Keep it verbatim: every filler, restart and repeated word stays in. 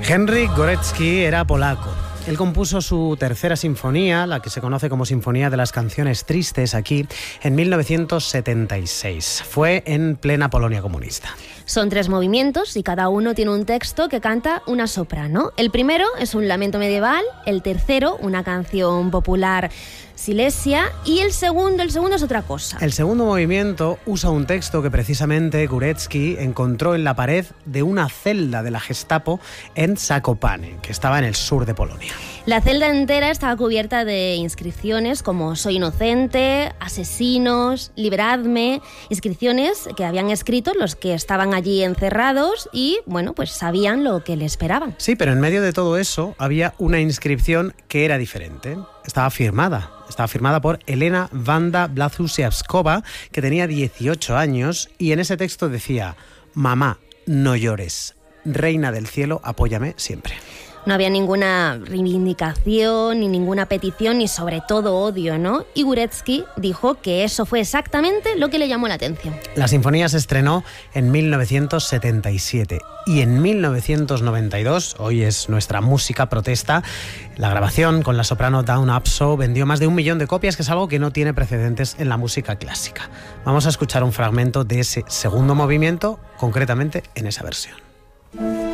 Henryk Górecki era polaco. Él compuso su tercera sinfonía, la que se conoce como Sinfonía de las Canciones Tristes aquí, en mil novecientos setenta y seis. Fue en plena Polonia comunista. Son tres movimientos y cada uno tiene un texto que canta una soprano. El primero es un lamento medieval, el tercero una canción popular silesia y el segundo, el segundo es otra cosa. El segundo movimiento usa un texto que precisamente Górecki encontró en la pared de una celda de la Gestapo en Zakopane, que estaba en el sur de Polonia. La celda entera estaba cubierta de inscripciones como soy inocente, asesinos, liberadme, inscripciones que habían escrito los que estaban allí encerrados y, bueno, pues sabían lo que le esperaban. Sí, pero en medio de todo eso había una inscripción que era diferente. Estaba firmada. Estaba firmada por Elena Wanda Blaszczykowska, que tenía dieciocho años, y en ese texto decía: mamá, no llores, reina del cielo, apóyame siempre. No había ninguna reivindicación, ni ninguna petición, ni sobre todo odio, ¿no? Y Górecki dijo que eso fue exactamente lo que le llamó la atención. La sinfonía se estrenó en mil novecientos setenta y siete y en mil novecientos noventa y dos, hoy es nuestra música protesta, la grabación con la soprano Dawn Abso vendió más de un millón de copias, que es algo que no tiene precedentes en la música clásica. Vamos a escuchar un fragmento de ese segundo movimiento, concretamente en esa versión.